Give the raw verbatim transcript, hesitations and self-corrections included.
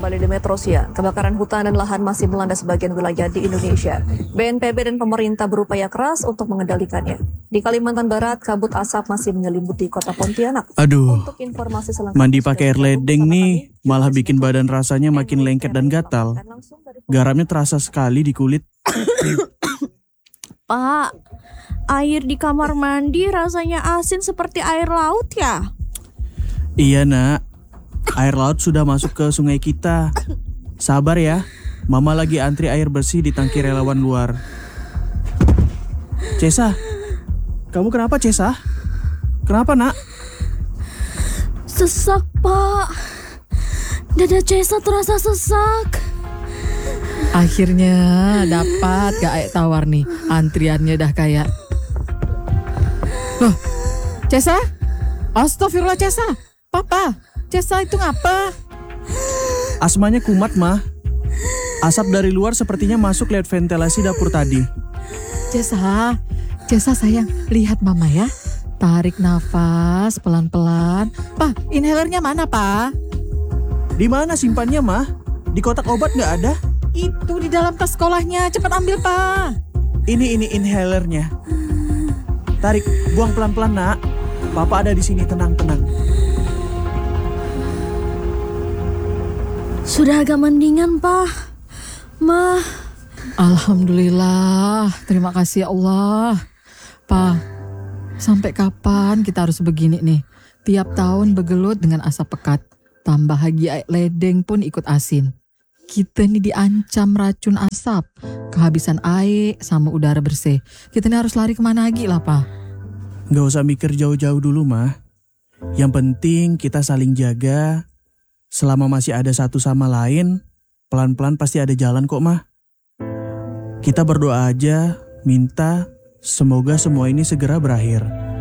kembali di Metro Siang. Kebakaran hutan dan lahan masih melanda sebagian wilayah di Indonesia. B N P B dan pemerintah berupaya keras untuk mengendalikannya. Di Kalimantan Barat, kabut asap masih menyelimuti kota Pontianak. Aduh, Untuk informasi selengkapnya, mandi pakai air ledeng nih malah bikin badan rasanya makin lengket dan gatal. Garamnya terasa sekali di kulit. Pak, air di kamar mandi rasanya asin seperti air laut ya? Iya nak, air laut sudah masuk ke sungai kita. Sabar ya, mama lagi antri air bersih di tangki relawan luar. Cesa, kamu kenapa Cesa? Kenapa nak? Sesak pak, dada Cesa terasa sesak. Akhirnya dapat gak air tawar nih, antriannya dah kayak. Loh, Cesa? Astagfirullah Cesa, Papa, Cesa itu ngapa? Asmanya kumat mah. Asap dari luar sepertinya masuk lewat ventilasi dapur tadi. Cesa, Cesa sayang, lihat mama ya. Tarik nafas pelan-pelan. Pa, inhalernya mana pa? Di mana simpannya mah? Di kotak obat nggak ada? Itu di dalam tas sekolahnya, cepat ambil pa. Ini ini inhalernya. Tarik, buang pelan-pelan nak. Papa ada di sini, tenang-tenang. Sudah agak mendingan pak, Ma. Alhamdulillah, terima kasih ya Allah. Pa, sampai kapan kita harus begini nih? Tiap tahun bergelut dengan asap pekat. Tambah lagi air ledeng pun ikut asin. Kita nih diancam racun asap, kehabisan air sama udara bersih. Kita nih harus lari kemana lagi lah, Pa? Gak usah mikir jauh-jauh dulu, mah. Yang penting kita saling jaga. Selama masih ada satu sama lain, pelan-pelan pasti ada jalan kok, mah. Kita berdoa aja, minta semoga semua ini segera berakhir.